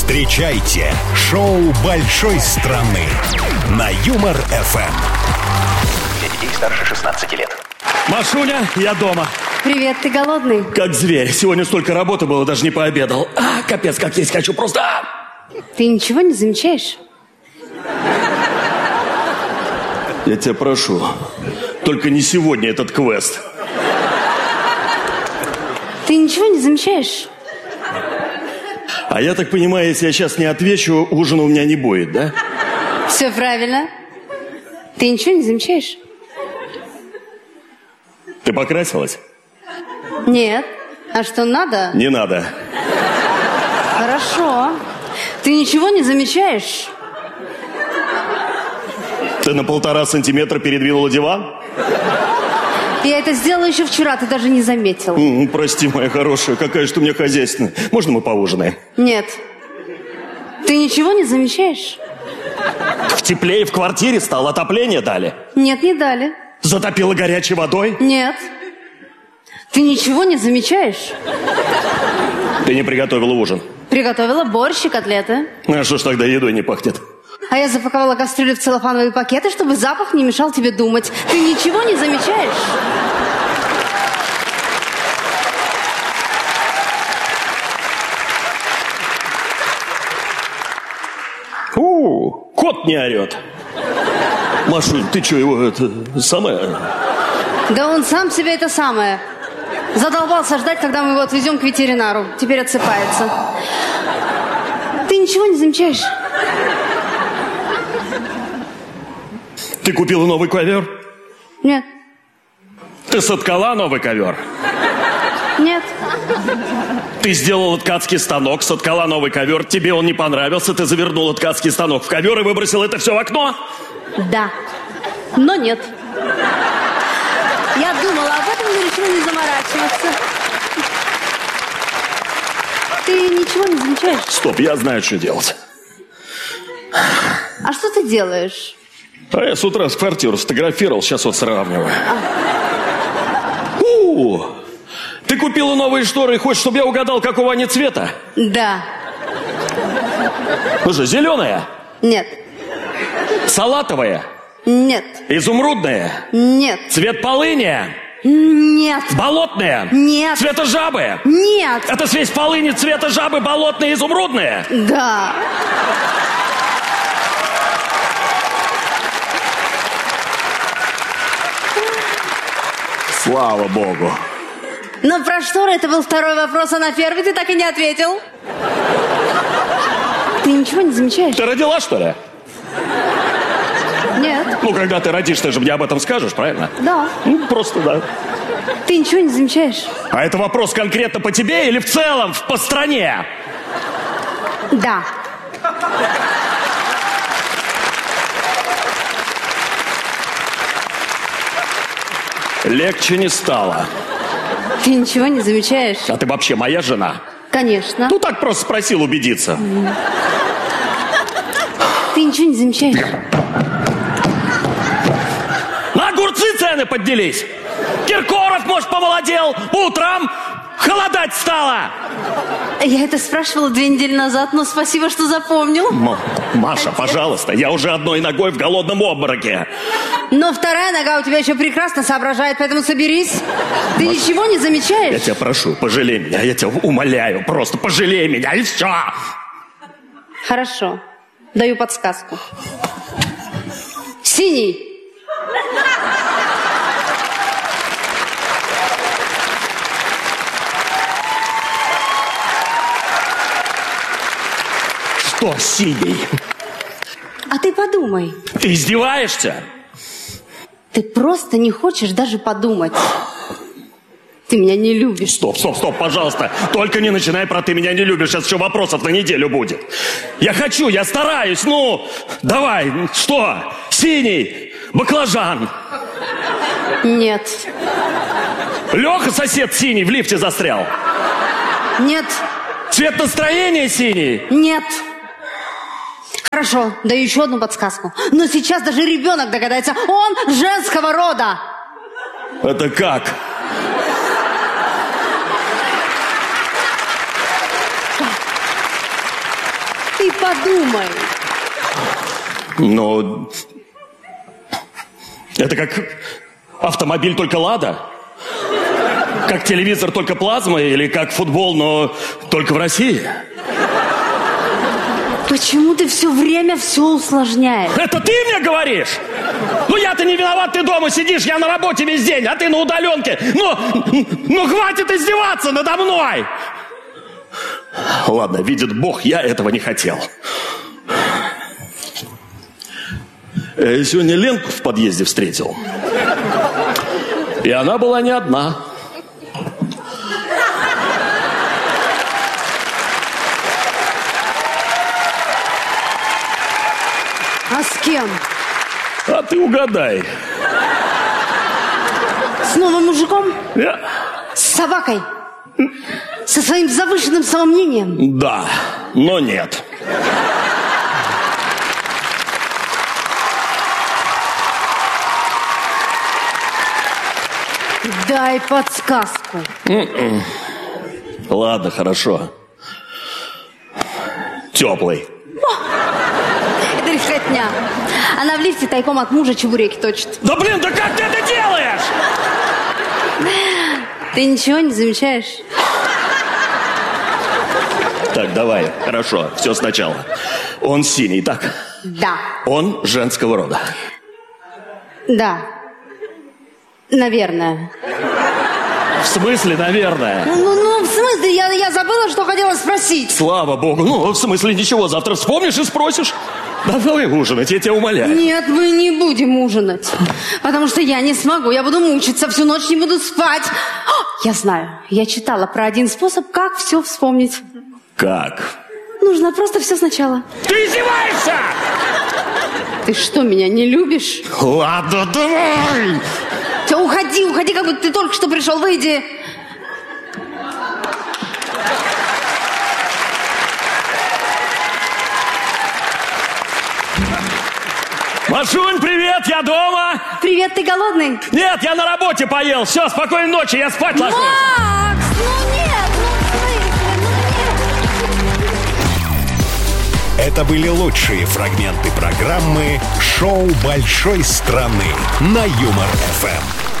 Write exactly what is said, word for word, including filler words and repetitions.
Встречайте шоу большой страны на Юмор эф эм. Для детей старше шестнадцати лет. Машуня, я дома. Привет, ты голодный? Как зверь. Сегодня столько работы было, даже не пообедал. А, капец, как есть хочу просто. Ты ничего не замечаешь? Я тебя прошу, только не сегодня этот квест. Ты ничего не замечаешь? А я так понимаю, если я сейчас не отвечу, ужина у меня не будет, да? Все правильно. Ты ничего не замечаешь? Ты покрасилась? Нет. А что, надо? Не надо. Хорошо. Ты ничего не замечаешь? Ты на полтора сантиметра передвинула диван? Я это сделала еще вчера, ты даже не заметил. М-м, прости, моя хорошая, какая же ты у меня хозяйственная. Можно мы поужинаем? Нет. Ты ничего не замечаешь? В теплее в квартире стало, отопление дали? Нет, не дали. Затопило горячей водой? Нет. Ты ничего не замечаешь? Ты не приготовила ужин? Приготовила борщ и котлеты. А что ж тогда едой не пахнет? А я запаковала кастрюлю в целлофановые пакеты, чтобы запах не мешал тебе думать. Ты ничего не замечаешь? У, кот не орет. Машуль, ты что, его это самое? Да он сам себе это самое. Задолбался ждать, когда мы его отвезем к ветеринару. Теперь отсыпается. Ты ничего не замечаешь? Ты купила новый ковер? Нет. Ты соткала новый ковер? Нет. Ты сделала ткацкий станок, соткала новый ковер, тебе он не понравился, ты завернула ткацкий станок в ковер и выбросила это все в окно? Да. Но нет. Я думала об этом, но решила не заморачиваться. Ты ничего не замечаешь? Стоп, я знаю, что делать. А что ты делаешь? А я с утра с квартиру сфотографировал, сейчас вот сравниваю. У, ты купила новые шторы и хочешь, чтобы я угадал, какого они цвета? Да. Ну что, зеленая? Нет. Салатовая? Нет. Изумрудная? Нет. Цвет полыни? Нет. Болотная? Нет. Цвета жабы? Нет. Это смесь полыни, цвета жабы, болотная, изумрудная? Да. Слава богу. Но про шторы это был второй вопрос, а на первый ты так и не ответил. Ты ничего не замечаешь? Ты родила, что ли? Нет. Ну, когда ты родишь, ты же мне об этом скажешь, правильно? Да. Ну, просто да. Ты ничего не замечаешь? А это вопрос конкретно по тебе или в целом, по стране? Да. Легче не стало. Ты ничего не замечаешь? А ты вообще моя жена? Конечно. Ну, так просто спросил убедиться. Ты ничего не замечаешь? На огурцы цены поднялись. Киркоров, может, помолодел. По утрам холодать стало. Я это спрашивала две недели назад, но спасибо, что запомнил. М- Маша, пожалуйста, я уже одной ногой в голодном обмороке. Но вторая нога у тебя еще прекрасно соображает, поэтому соберись. Ты Маш, ничего не замечаешь? Я тебя прошу, пожалей меня, я тебя умоляю, просто пожалей меня, и все. Хорошо. Даю подсказку. Синий. Что синий? А ты подумай. Ты издеваешься? Ты просто не хочешь даже подумать. Ты меня не любишь. Стоп, стоп, стоп, пожалуйста. Только не начинай про «ты меня не любишь». Сейчас еще вопросов на неделю будет. Я хочу, я стараюсь. Ну, давай, что? Синий, баклажан. Нет. Леха, сосед синий, в лифте застрял. Нет. Цвет настроения синий. Нет. Хорошо, даю еще одну подсказку. Но сейчас даже ребенок догадается. Он женского рода. Это как? подумай. Ну, это как автомобиль, только «Лада»? Как телевизор, только плазма? Или как футбол, но только в России? Почему ты все время все усложняешь? Это ты мне говоришь? Ну я-то не виноват, ты дома сидишь, я на работе весь день, а ты на удаленке. Ну, ну хватит издеваться надо мной! Ладно, видит Бог, я этого не хотел. Я сегодня Ленку в подъезде встретил. И она была не одна. А с кем? А ты угадай. С новым мужиком? Я... С собакой? Со своим завышенным самомнением? Да, но нет. Дай подсказку. Mm-mm. Ладно, хорошо. Теплый. Это решетня. Она в лифте тайком от мужа чебуреки точит. Да блин, да как ты это делаешь? Ты ничего не замечаешь? Так, давай, хорошо, все сначала. Он синий, так? Да. Он женского рода. Да. Наверное. В смысле, наверное? Ну, ну в смысле, я, я забыла, что хотела спросить. Слава богу, ну, в смысле ничего, завтра вспомнишь и спросишь. Давай ужинать, я тебя умоляю. Нет, мы не будем ужинать. Потому что я не смогу, я буду мучиться, всю ночь не буду спать. О, я знаю, я читала про один способ, как все вспомнить. Как? Нужно просто все сначала. Ты издеваешься? Ты что, меня не любишь? Ладно, давай. Все, уходи, уходи, как будто ты только что пришел, выйди. Машунь, привет, я дома. Привет, ты голодный? Нет, я на работе поел. Все, спокойной ночи, я спать ложусь. Макс, ну нет, ну слышь, ну нет. Это были лучшие фрагменты программы «Шоу Большой страны» на Юмор ФМ.